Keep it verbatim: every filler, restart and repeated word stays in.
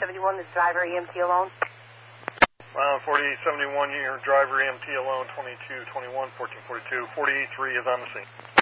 seventy-one, the driver E M T alone. Uh, forty-eight seventy-one, your driver E M T alone, twenty-two twenty-one, fourteen forty-two, forty-eight three is on the scene.